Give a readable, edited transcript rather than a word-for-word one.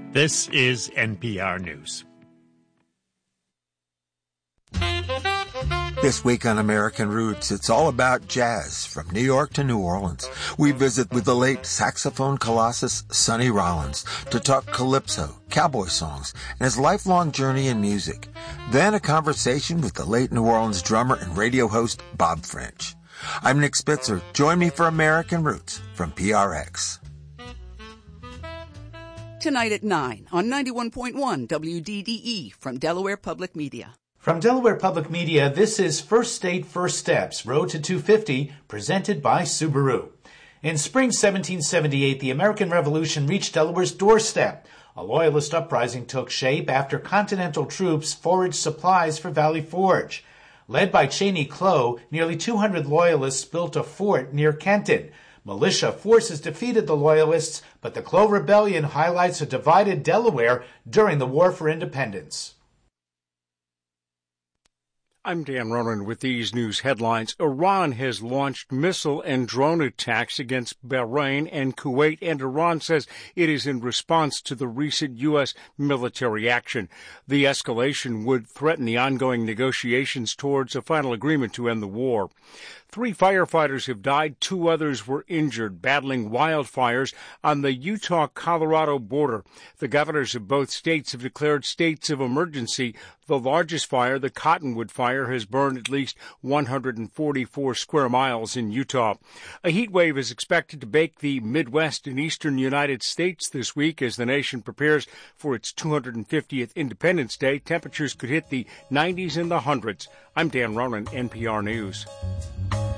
This is NPR News. This week on American Roots, it's all about jazz from New York to New Orleans. We visit with the late saxophone colossus Sonny Rollins to talk calypso, cowboy songs, and his lifelong journey in music. Then a conversation with the late New Orleans drummer and radio host Bob French. I'm Nick Spitzer. Join me for American Roots from PRX. Tonight at 9 on 91.1 WDDE from Delaware Public Media. From Delaware Public Media, this is First State, First Steps, Road to 250, presented by Subaru. In spring 1778, the American Revolution reached Delaware's doorstep. A Loyalist uprising took shape after Continental troops foraged supplies for Valley Forge. Led by Cheney Clow, nearly 200 Loyalists built a fort near Kenton. Militia forces defeated the Loyalists, but the Clow Rebellion highlights a divided Delaware during the War for Independence. I'm Dan Ronan with these news headlines. Iran has launched missile and drone attacks against Bahrain and Kuwait, and Iran says it is in response to the recent U.S. military action. The escalation would threaten the ongoing negotiations towards a final agreement to end the war. 3 firefighters have died, 2 others were injured, battling wildfires on the Utah-Colorado border. The governors of both states have declared states of emergency. The largest fire, the Cottonwood Fire, has burned at least 144 square miles in Utah. A heat wave is expected to bake the Midwest and eastern United States this week as the nation prepares for its 250th Independence Day. Temperatures could hit the 90s and the hundreds. I'm Dan Ronan, NPR News.